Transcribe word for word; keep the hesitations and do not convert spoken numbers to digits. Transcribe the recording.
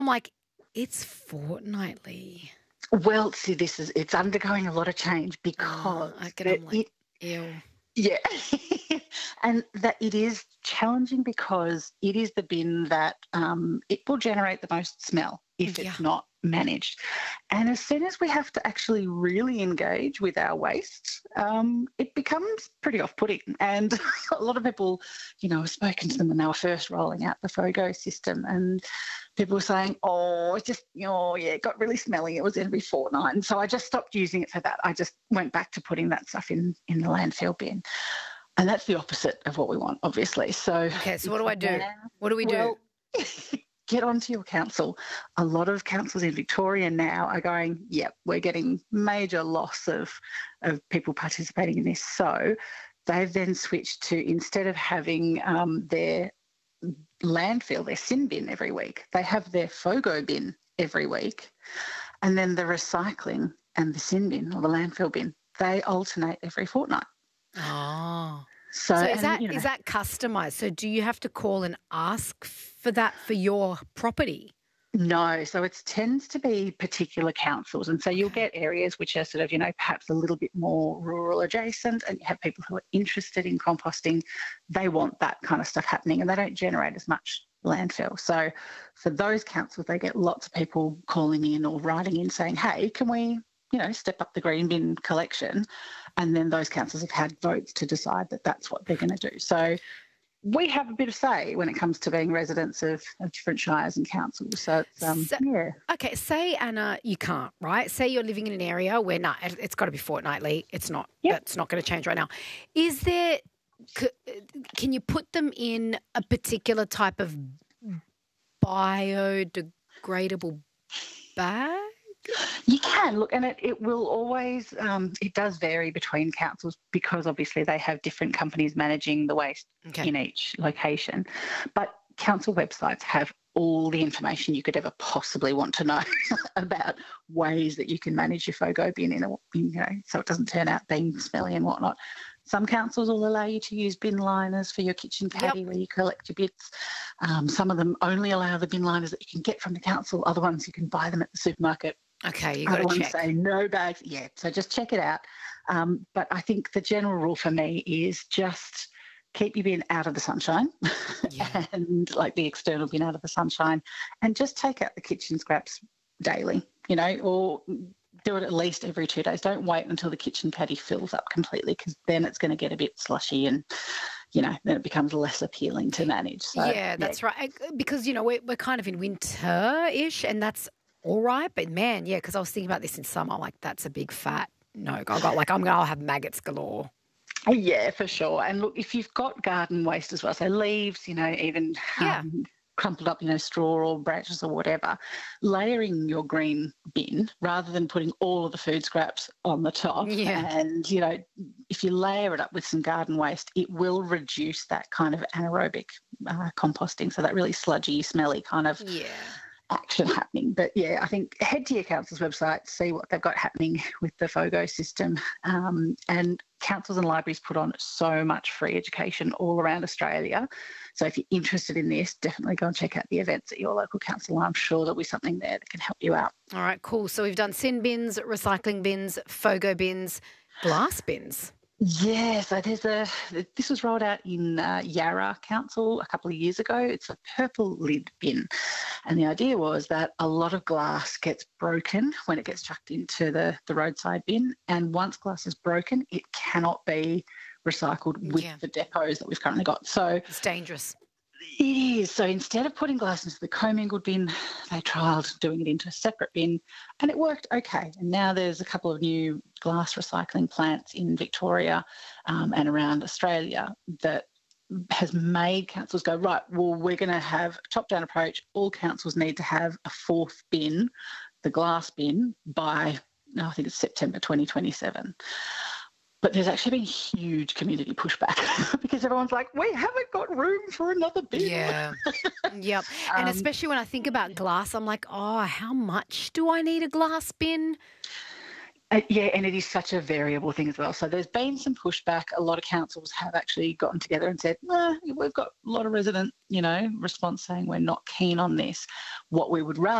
I'm like, it's fortnightly. Well, see, this is, it's undergoing a lot of change Oh, because I get, that I'm like, it, ew. yeah, and that it is challenging because it is the bin that um, it will generate the most smell if Yeah. it's not managed. And as soon as we have to actually really engage with our waste, um, it becomes pretty off-putting. And a lot of people, you know, have spoken to them when they were first rolling out the FOGO system, and people were saying, oh, it's just, oh, yeah, it got really smelly. It was every fortnight. And so I just stopped using it for that. I just went back to putting that stuff in, in the landfill bin. And that's the opposite of what we want, obviously. So, Okay, so what do I do? Now, What do we well, do? get onto your council. A lot of councils in Victoria now are going, yep, we're getting major loss of, of people participating in this. So they've then switched to, instead of having um, their landfill, their sin bin every week, they have their FOGO bin every week. And then the recycling and the sin bin or the landfill bin, they alternate every fortnight. Oh. So, So is and, that you know, is that customised? So do you have to call and ask for that for your property? No, so it tends to be particular councils. And so you'll Okay. get areas which are sort of, you know, perhaps a little bit more rural adjacent, and you have people who are interested in composting. They want that kind of stuff happening and they don't generate as much landfill. So for those councils, they get lots of people calling in or writing in saying, hey, can we, you know, step up the green bin collection? And then those councils have had votes to decide that that's what they're going to do. So we have a bit of say when it comes to being residents of, of different shires and councils. So it's, um, So- yeah. Okay, say, Anna, you can't, right? Say you're living in an area where, no, it- it's got to be fortnightly. It's not. Yep. That's not going to change right now. Is there, c- can you put them in a particular type of biodegradable bag? You can look, and it, it will always, um, it does vary between councils because obviously they have different companies managing the waste Okay. in each location. But council websites have all the information you could ever possibly want to know about ways that you can manage your FOGO bin in a, you know, so it doesn't turn out being smelly and whatnot. Some councils will allow you to use bin liners for your kitchen caddy Yep. where you collect your bits. Um, some of them only allow the bin liners that you can get from the council. Other ones you can buy them at the supermarket. Okay, you got Other to ones check. say no bags. Yeah, so just check it out. Um, but I think the general rule for me is just keep your bin out of the sunshine Yeah. and like the external bin out of the sunshine, and just take out the kitchen scraps daily, you know, or do it at least every two days. Don't wait until the kitchen caddy fills up completely, because then it's going to get a bit slushy and, you know, then it becomes less appealing to manage. So, yeah, that's right. Because, you know, we're, we're kind of in winter-ish and that's all right. But, man, yeah, because I was thinking about this in summer, like that's a big fat no. I got like, I'm going to have maggots galore. Yeah, for sure. And look, if you've got garden waste as well, so leaves, you know, even Yeah. um, crumpled up, you know, straw or branches or whatever, layering your green bin rather than putting all of the food scraps on the top. Yeah. And, you know, if you layer it up with some garden waste, it will reduce that kind of anaerobic uh, composting, so that really sludgy, smelly kind of Yeah. action happening. But yeah, I think head to your council's website, see what they've got happening with the FOGO system. Um, and councils and libraries put on so much free education all around Australia. So if you're interested in this, definitely go and check out the events at your local council. I'm sure there'll be something there that can help you out. All right, cool. So we've done sin bins, recycling bins, FOGO bins, glass bins. Yeah, so there's a, this was rolled out in uh, Yarra Council a couple of years ago. It's a purple lid bin. And the idea was that a lot of glass gets broken when it gets chucked into the, the roadside bin. And once glass is broken, it cannot be recycled with Yeah. the depots that we've currently got. So It's dangerous. it is. So instead of putting glass into the commingled bin, they trialled doing it into a separate bin, and it worked okay. And now there's a couple of new glass recycling plants in Victoria um, and around Australia that has made councils go, right, well, we're going to have a top-down approach. All councils need to have a fourth bin, the glass bin, by, no, I think it's September twenty twenty-seven. But there's actually been huge community pushback because everyone's like, we haven't got room for another bin. Yeah. Yep. And Um, especially when I think about glass, I'm like, oh, how much do I need a glass bin? Uh, yeah, and it is such a variable thing as well. So there's been some pushback. A lot of councils have actually gotten together and said, nah, we've got a lot of resident, you know, response saying we're not keen on this. What we would rather